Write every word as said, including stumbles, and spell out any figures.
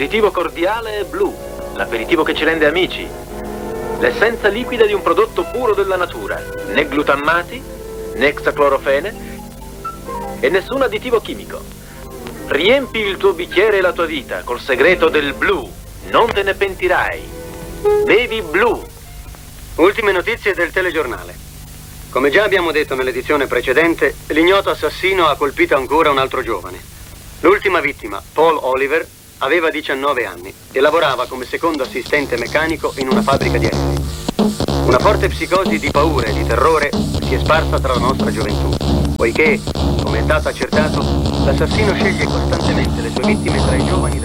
L'aperitivo cordiale è blu, l'aperitivo che ci rende amici. L'essenza liquida di un prodotto puro della natura, né glutammati, né exaclorofene e nessun additivo chimico. Riempi il tuo bicchiere e la tua vita col segreto del blu, non te ne pentirai. Bevi blu. Ultime notizie del telegiornale. Come già abbiamo detto nell'edizione precedente, l'ignoto assassino ha colpito ancora un altro giovane. L'ultima vittima, Paul Oliver, aveva diciannove anni e lavorava come secondo assistente meccanico in una fabbrica di aerei. Una forte psicosi di paura e di terrore si è sparsa tra la nostra gioventù, poiché, come è stato accertato, l'assassino sceglie costantemente le sue vittime tra i giovani